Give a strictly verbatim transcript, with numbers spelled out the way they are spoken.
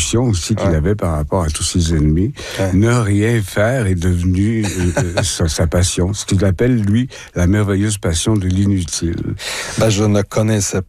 résolution aussi qu'il ouais. avait par rapport à tous ses ennemis. Ouais. Ne rien faire est devenu euh, sa, sa passion. Ce qu'il appelle, lui, la merveilleuse passion de l'inutile. Ben, je ne connaissais